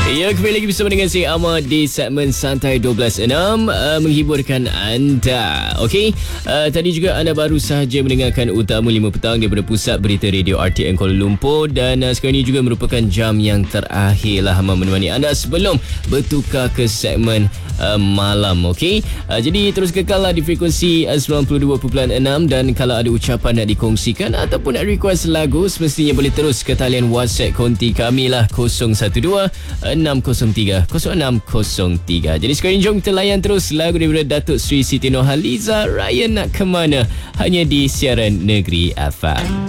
Ya, kembali lagi bersama dengan saya Ahmad di segmen Santai 12.6 menghiburkan anda. Okey, tadi juga anda baru sahaja mendengarkan Utama 5 petang daripada Pusat Berita Radio RTM Kuala Lumpur, dan sekarang ini juga merupakan jam yang terakhir lah Ahmad menemani anda sebelum bertukar ke segmen malam. Okey, jadi terus kekallah di frekuensi 92.6, dan kalau ada ucapan nak dikongsikan ataupun nak request lagu, semestinya boleh terus ke talian WhatsApp konti kami lah 012-603-0603. Jadi sekarang jom kita layan terus lagu daripada Datuk Sri Siti Nurhaliza, Raya Nak Ke Mana, hanya di Siaran Negeri FM.